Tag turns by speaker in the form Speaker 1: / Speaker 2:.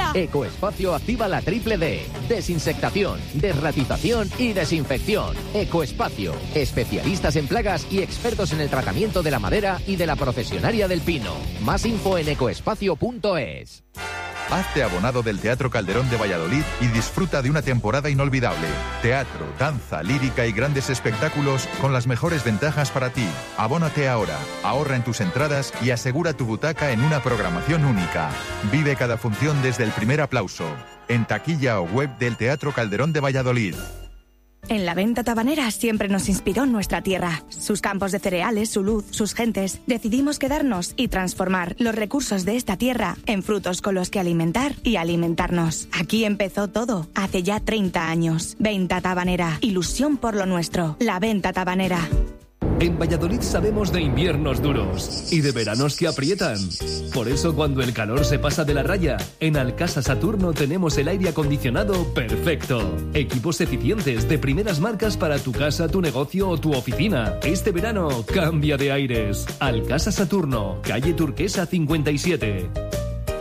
Speaker 1: Ecoespacio activa la triple D. Desinsectación, desratización y desinfección. Ecoespacio. Especialistas en plagas y expertos en el tratamiento de la madera y de la profesionaria del pino. Más info en ecoespacio.es.
Speaker 2: Hazte abonado del Teatro Calderón de Valladolid y disfruta de una temporada inolvidable. Teatro, danza, lírica y grandes espectáculos con las mejores ventajas para ti. Abónate ahora, ahorra en tus entradas y asegura tu butaca en una programación única. Vive cada función desde el primer aplauso. En taquilla o web del Teatro Calderón de Valladolid.
Speaker 3: En la venta tabanera siempre nos inspiró nuestra tierra, sus campos de cereales, su luz, sus gentes. Decidimos quedarnos y transformar los recursos de esta tierra en frutos con los que alimentar y alimentarnos. Aquí empezó todo, hace ya 30 años. Venta tabanera, ilusión por lo nuestro. La venta tabanera.
Speaker 4: En Valladolid sabemos de inviernos duros y de veranos que aprietan. Por eso cuando el calor se pasa de la raya, en Alcasa Saturno tenemos el aire acondicionado perfecto. Equipos eficientes de primeras marcas para tu casa, tu negocio o tu oficina. Este verano cambia de aires. Alcasa Saturno, calle Turquesa 57.